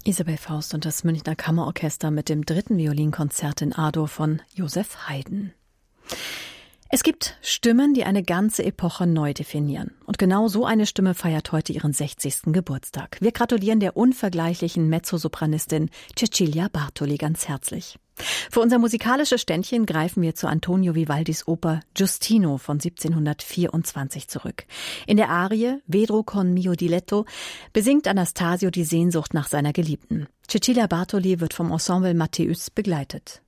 Isabel Faust und das Münchner Kammerorchester mit dem 3. Violinkonzert in A-Dur von Joseph Haydn. Es gibt Stimmen, die eine ganze Epoche neu definieren. Und genau so eine Stimme feiert heute ihren 60. Geburtstag. Wir gratulieren der unvergleichlichen Mezzosopranistin Cecilia Bartoli ganz herzlich. Für unser musikalisches Ständchen greifen wir zu Antonio Vivaldis Oper Giustino von 1724 zurück. In der Arie Vedro con mio diletto besingt Anastasio die Sehnsucht nach seiner Geliebten. Cecilia Bartoli wird vom Ensemble Matthäus begleitet.